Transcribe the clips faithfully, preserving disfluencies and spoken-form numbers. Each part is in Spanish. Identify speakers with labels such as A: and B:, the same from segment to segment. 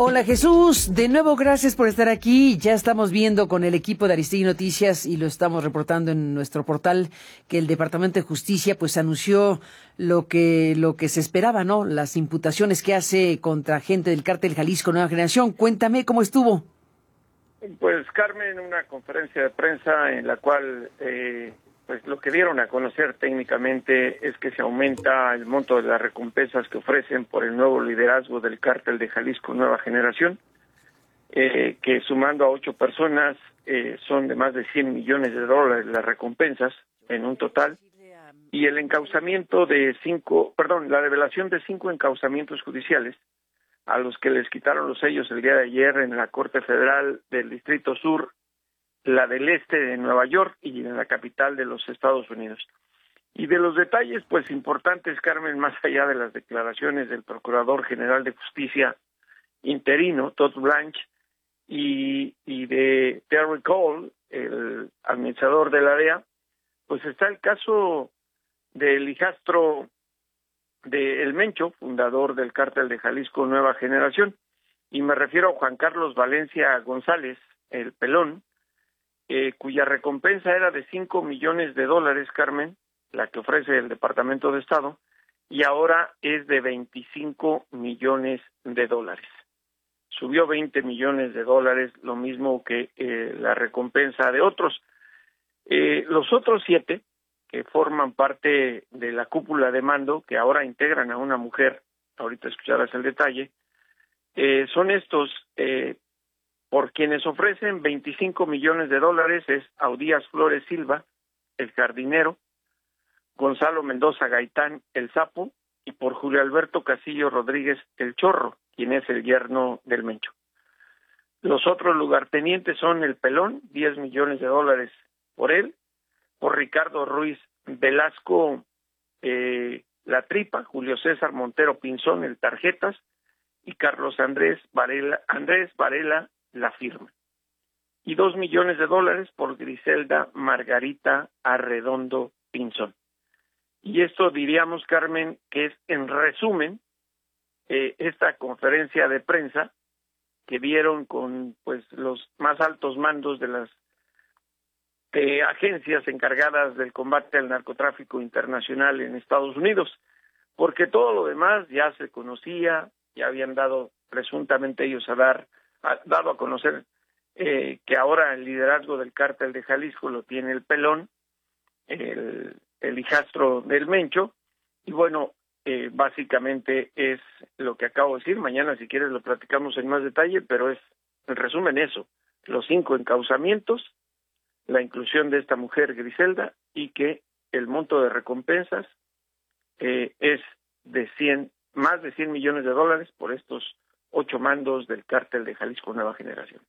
A: Hola Jesús, de nuevo gracias por estar aquí. Ya estamos viendo con el equipo de Aristegui Noticias y lo estamos reportando en nuestro portal que el Departamento de Justicia pues anunció lo que lo que se esperaba, ¿no? Las imputaciones que hace contra gente del Cártel Jalisco Nueva Generación. Cuéntame cómo estuvo.
B: Pues Carmen, una conferencia de prensa en la cual eh, pues lo que dieron a conocer técnicamente es que se aumenta el monto de las recompensas que ofrecen por el nuevo liderazgo del Cártel de Jalisco Nueva Generación, eh, que sumando a ocho personas eh, son de más de cien millones de dólares las recompensas en un total, y el encauzamiento de cinco, perdón, la revelación de cinco encauzamientos judiciales a los que les quitaron los sellos el día de ayer en la Corte Federal del Distrito Sur, la del Este de Nueva York y en la capital de los Estados Unidos. Y de los detalles, pues importantes, Carmen, más allá de las declaraciones del Procurador General de Justicia interino, Todd Blanche, y, y de Terry Cole, el administrador de la D E A, pues está el caso del hijastro de El Mencho, fundador del Cártel de Jalisco Nueva Generación, y me refiero a Juan Carlos Valencia González, el Pelón, eh, cuya recompensa era de cinco millones de dólares, Carmen, la que ofrece el Departamento de Estado, y ahora es de veinticinco millones de dólares. Subió veinte millones de dólares, lo mismo que eh, la recompensa de otros. Eh, los otros siete, que forman parte de la cúpula de mando, que ahora integran a una mujer, ahorita escucharás el detalle, eh, son estos, eh, por quienes ofrecen veinticinco millones de dólares, es Audías Flores Silva, el jardinero, Gonzalo Mendoza Gaitán, el sapo, y por Julio Alberto Casillo Rodríguez, el chorro, quien es el yerno del Mencho. Los otros lugartenientes son el Pelón, diez millones de dólares por él, por Ricardo Ruiz Velasco, eh, La Tripa, Julio César Montero Pinzón, el Tarjetas, y Carlos Andrés Varela, Andrés Varela, La Firma. Y dos millones de dólares por Griselda Margarita Arredondo Pinzón. Y esto diríamos, Carmen, que es en resumen eh, esta conferencia de prensa que dieron con pues los más altos mandos de las Eh, agencias encargadas del combate al narcotráfico internacional en Estados Unidos, porque todo lo demás ya se conocía, ya habían dado presuntamente ellos a dar, a, dado a conocer eh, que ahora el liderazgo del Cártel de Jalisco lo tiene el Pelón, el, el hijastro del Mencho, y bueno, eh, básicamente es lo que acabo de decir. Mañana si quieres lo platicamos en más detalle, pero es en resumen eso, los cinco encauzamientos, la inclusión de esta mujer Griselda, y que el monto de recompensas eh, es de cien, más de cien millones de dólares por estos ocho mandos del Cártel de Jalisco Nueva Generación.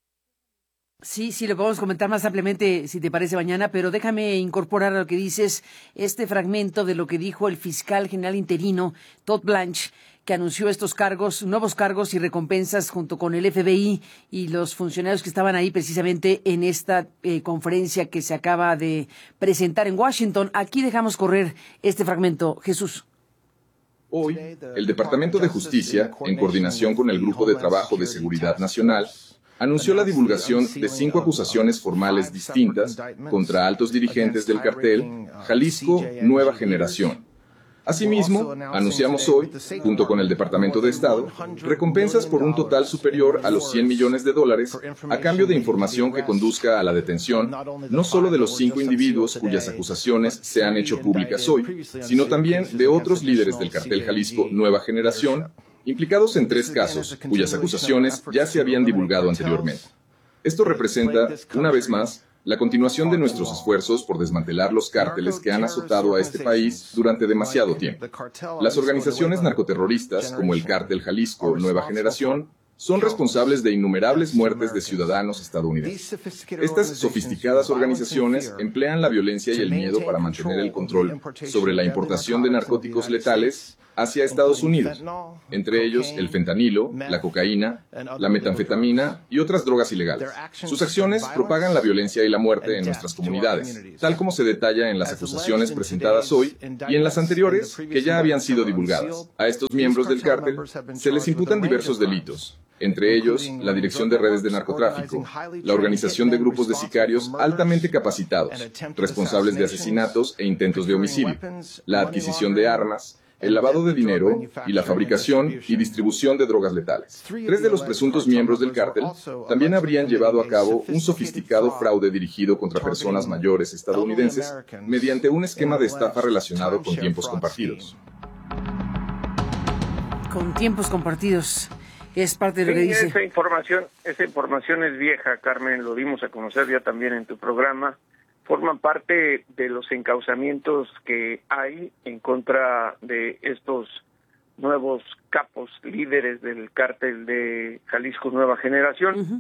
A: Sí, sí, lo podemos comentar más ampliamente si te parece mañana, pero déjame incorporar a lo que dices este fragmento de lo que dijo el fiscal general interino Todd Blanche, que anunció estos cargos, nuevos cargos y recompensas junto con el F B I y los funcionarios que estaban ahí precisamente en esta eh, conferencia que se acaba de presentar en Washington. Aquí dejamos correr este fragmento. Jesús.
C: Hoy, el Departamento de Justicia, en coordinación con el Grupo de Trabajo de Seguridad Nacional, anunció la divulgación de cinco acusaciones formales distintas contra altos dirigentes del cartel Jalisco Nueva Generación. Asimismo, anunciamos hoy, junto con el Departamento de Estado, recompensas por un total superior a los cien millones de dólares a cambio de información que conduzca a la detención no solo de los cinco individuos cuyas acusaciones se han hecho públicas hoy, sino también de otros líderes del cartel Jalisco Nueva Generación, implicados en tres casos, cuyas acusaciones ya se habían divulgado anteriormente. Esto representa, una vez más, la continuación de nuestros esfuerzos por desmantelar los cárteles que han azotado a este país durante demasiado tiempo. Las organizaciones narcoterroristas, como el Cártel Jalisco Nueva Generación, son responsables de innumerables muertes de ciudadanos estadounidenses. Estas sofisticadas organizaciones emplean la violencia y el miedo para mantener el control sobre la importación de narcóticos letales hacia Estados Unidos, entre ellos el fentanilo, la cocaína, la metanfetamina y otras drogas ilegales. Sus acciones propagan la violencia y la muerte en nuestras comunidades, tal como se detalla en las acusaciones presentadas hoy y en las anteriores que ya habían sido divulgadas. A estos miembros del cártel se les imputan diversos delitos, entre ellos la Dirección de Redes de Narcotráfico, la organización de grupos de sicarios altamente capacitados, responsables de asesinatos e intentos de homicidio, la adquisición de armas, el lavado de dinero y la fabricación y distribución de drogas letales. Tres de los presuntos miembros del cártel también habrían llevado a cabo un sofisticado fraude dirigido contra personas mayores estadounidenses mediante un esquema de estafa relacionado con tiempos compartidos.
A: Con tiempos compartidos. Es parte de lo
B: sí,
A: que dice.
B: Esa información, esa información es vieja, Carmen, lo dimos a conocer ya también en tu programa. Forman parte de los encauzamientos que hay en contra de estos nuevos capos, líderes del cártel de Jalisco Nueva Generación. Uh-huh.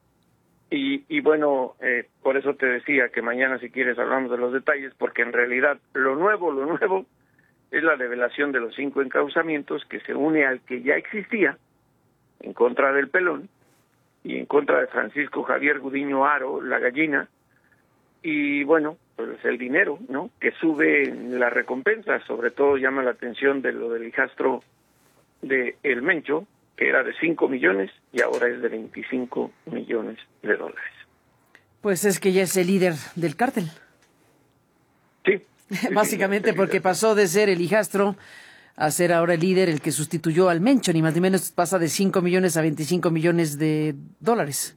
B: Y, y bueno, eh, por eso te decía que mañana, si quieres, hablamos de los detalles, porque en realidad lo nuevo, lo nuevo es la revelación de los cinco encauzamientos que se une al que ya existía en contra del Pelón y en contra de Francisco Javier Gudiño Haro, la gallina. Y bueno, pues el dinero, ¿no?, que sube la recompensa. Sobre todo llama la atención de lo del hijastro de El Mencho, que era de cinco millones y ahora es de veinticinco millones de dólares.
A: Pues es que ya es el líder del cártel.
B: Sí.
A: Básicamente
B: sí,
A: porque pasó de ser el hijastro a ser ahora el líder, el que sustituyó al Mencho, ni más ni menos, pasa de cinco millones a veinticinco millones de dólares.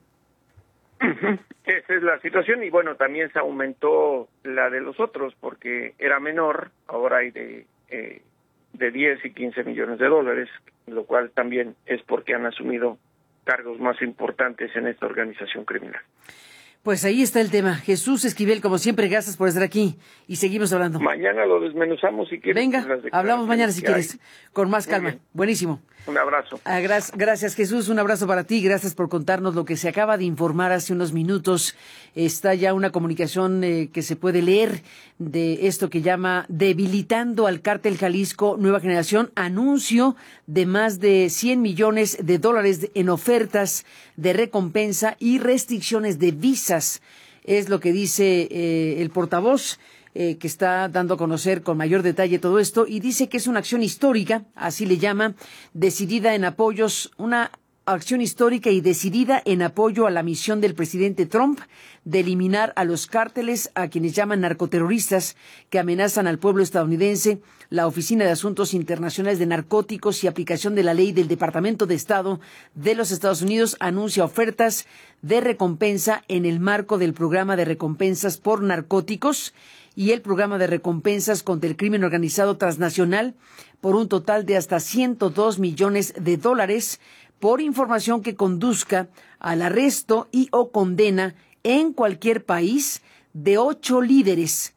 B: Uh-huh. Esa es la situación, y bueno, también se aumentó la de los otros, porque era menor, ahora hay de, eh, de diez y quince millones de dólares, lo cual también es porque han asumido cargos más importantes en esta organización criminal.
A: Pues ahí está el tema. Jesús Esquivel, como siempre, gracias por estar aquí y seguimos hablando.
B: Mañana lo desmenuzamos si quieres.
A: Venga, hablamos mañana si quieres, hay. Con más calma. Buenísimo.
B: Un abrazo.
A: Ah, gra- gracias, Jesús. Un abrazo para ti. Gracias por contarnos lo que se acaba de informar hace unos minutos. Está ya una comunicación eh, que se puede leer de esto que llama Debilitando al Cártel Jalisco Nueva Generación. Anuncio de más de cien millones de dólares en ofertas de recompensa y restricciones de visas. Es lo que dice eh, el portavoz. Eh, que está dando a conocer con mayor detalle todo esto, y dice que es una acción histórica, así le llama, decidida en apoyos, una acción histórica y decidida en apoyo a la misión del presidente Trump de eliminar a los cárteles, a quienes llaman narcoterroristas, que amenazan al pueblo estadounidense. La Oficina de Asuntos Internacionales de Narcóticos y Aplicación de la Ley del Departamento de Estado de los Estados Unidos anuncia ofertas de recompensa en el marco del programa de recompensas por narcóticos y el programa de recompensas contra el crimen organizado transnacional por un total de hasta ciento dos millones de dólares por información que conduzca al arresto y o condena en cualquier país de ocho líderes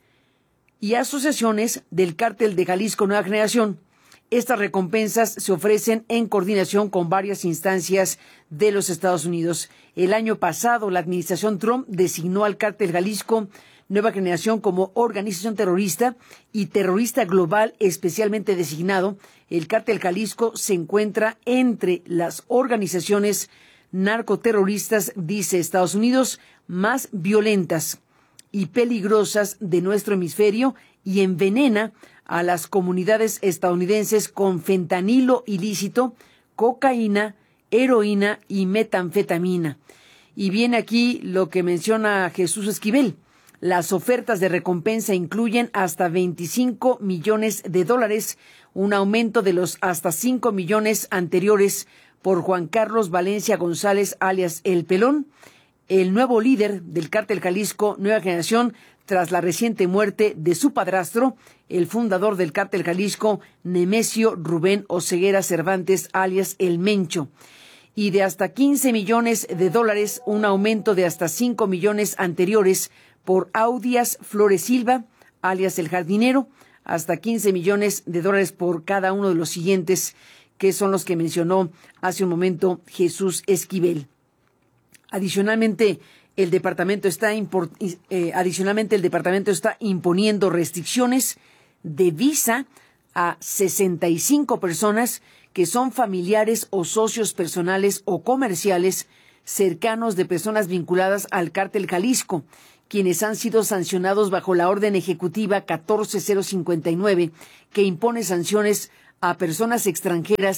A: y asociaciones del Cártel de Jalisco Nueva Generación. Estas recompensas se ofrecen en coordinación con varias instancias de los Estados Unidos. El año pasado, la administración Trump designó al Cártel Jalisco Nueva Generación como organización terrorista y terrorista global especialmente designado. El Cártel Jalisco se encuentra entre las organizaciones narcoterroristas, dice Estados Unidos, más violentas y peligrosas de nuestro hemisferio y envenena a las comunidades estadounidenses con fentanilo ilícito, cocaína, heroína y metanfetamina. Y viene aquí lo que menciona Jesús Esquivel. Las ofertas de recompensa incluyen hasta veinticinco millones de dólares, un aumento de los hasta cinco millones anteriores por Juan Carlos Valencia González, alias El Pelón, el nuevo líder del Cártel Jalisco Nueva Generación, tras la reciente muerte de su padrastro, el fundador del Cártel Jalisco, Nemesio Rubén Oseguera Cervantes, alias El Mencho. Y de hasta quince millones de dólares, un aumento de hasta cinco millones anteriores por Audias Flores Silva, alias El Jardinero, hasta quince millones de dólares por cada uno de los siguientes, que son los que mencionó hace un momento Jesús Esquivel. Adicionalmente, el departamento está import, eh, adicionalmente el departamento está imponiendo restricciones de visa a sesenta y cinco personas que son familiares o socios personales o comerciales cercanos de personas vinculadas al Cártel Jalisco, quienes han sido sancionados bajo la orden ejecutiva catorce mil cincuenta y nueve, que impone sanciones a personas extranjeras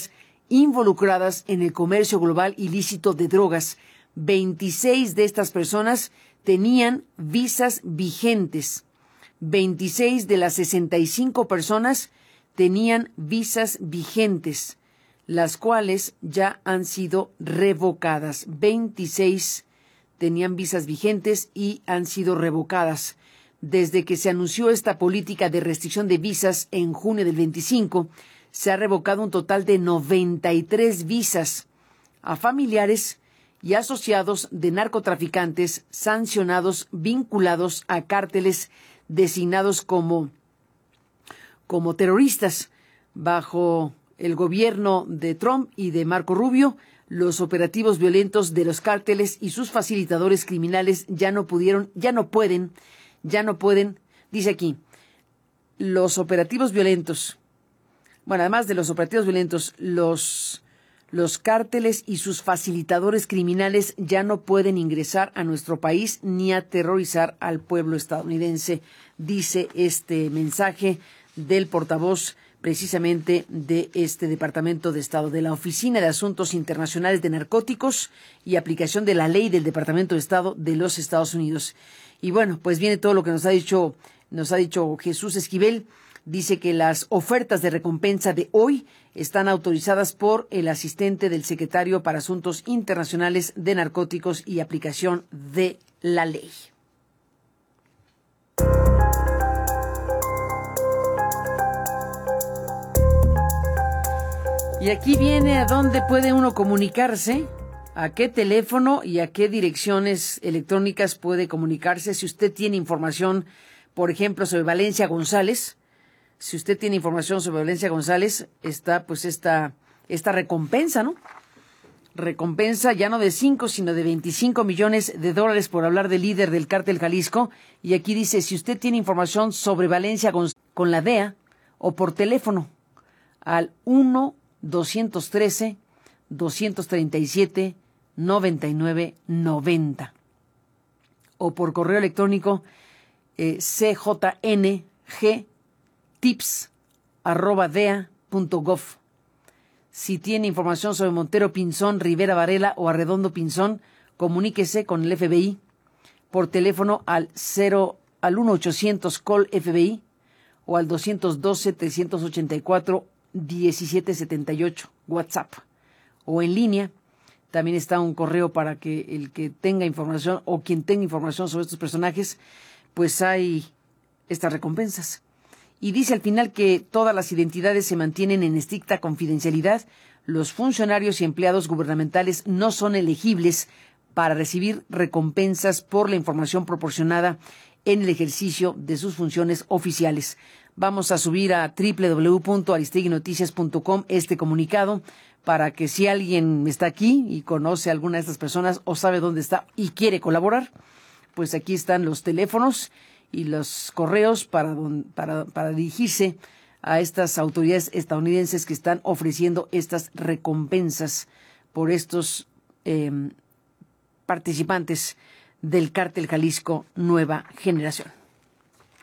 A: involucradas en el comercio global ilícito de drogas. veintiséis de estas personas tenían visas vigentes. veintiséis de las sesenta y cinco personas tenían visas vigentes, las cuales ya han sido revocadas. veintiséis tenían visas vigentes y han sido revocadas. Desde que se anunció esta política de restricción de visas en junio del veinticinco, se ha revocado un total de noventa y tres visas a familiares y asociados de narcotraficantes sancionados vinculados a cárteles designados como, como terroristas. Bajo el gobierno de Trump y de Marco Rubio, los operativos violentos de los cárteles y sus facilitadores criminales ya no pudieron, ya no pueden, ya no pueden, dice aquí, los operativos violentos, bueno, además de los operativos violentos, los Los cárteles y sus facilitadores criminales ya no pueden ingresar a nuestro país ni aterrorizar al pueblo estadounidense, dice este mensaje del portavoz precisamente de este Departamento de Estado, de la Oficina de Asuntos Internacionales de Narcóticos y Aplicación de la Ley del Departamento de Estado de los Estados Unidos. Y bueno, pues viene todo lo que nos ha dicho, nos ha dicho Jesús Esquivel. Dice que las ofertas de recompensa de hoy están autorizadas por el asistente del secretario para Asuntos Internacionales de Narcóticos y Aplicación de la Ley. Y aquí viene a dónde puede uno comunicarse, a qué teléfono y a qué direcciones electrónicas puede comunicarse si usted tiene información, por ejemplo, sobre Valencia González. Si usted tiene información sobre Valencia González, está pues esta, esta recompensa, ¿no? Recompensa ya no de cinco, sino de veinticinco millones de dólares por hablar del líder del cártel Jalisco. Y aquí dice, si usted tiene información sobre Valencia González con la D E A o por teléfono al uno doscientos trece, doscientos treinta y siete, noventa y nueve noventa o por correo electrónico eh, c j n g tips arroba dea punto gov. Si tiene información sobre Montero Pinzón, Rivera Varela o Arredondo Pinzón, comuníquese con el F B I por teléfono al cero al uno ochocientos call F B I o al doscientos doce, trescientos ochenta y cuatro, diecisiete setenta y ocho WhatsApp o en línea. También está un correo para que el que tenga información o quien tenga información sobre estos personajes, pues hay estas recompensas. Y dice al final que todas las identidades se mantienen en estricta confidencialidad. Los funcionarios y empleados gubernamentales no son elegibles para recibir recompensas por la información proporcionada en el ejercicio de sus funciones oficiales. Vamos a subir a doble u doble u doble u punto aristeguinoticias punto com este comunicado para que si alguien está aquí y conoce a alguna de estas personas o sabe dónde está y quiere colaborar, pues aquí están los teléfonos y los correos para, para, para dirigirse a estas autoridades estadounidenses que están ofreciendo estas recompensas por estos eh, participantes del cártel Jalisco Nueva Generación.